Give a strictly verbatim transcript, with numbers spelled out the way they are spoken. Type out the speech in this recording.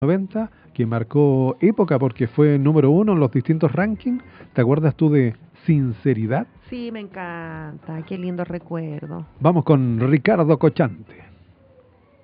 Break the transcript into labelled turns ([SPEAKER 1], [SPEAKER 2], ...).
[SPEAKER 1] noventa, que marcó época porque fue número uno en los distintos rankings. ¿Te acuerdas tú de Sinceridad?
[SPEAKER 2] Sí, me encanta, qué lindo recuerdo.
[SPEAKER 1] Vamos con Ricardo Cochante.